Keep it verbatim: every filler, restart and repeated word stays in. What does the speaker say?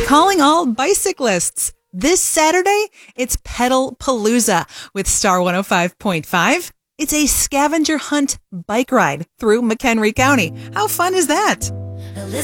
Calling all bicyclists. This Saturday, it's Pedal Palooza with Star one oh five point five. It's a scavenger hunt bike ride through McHenry County. How fun is that?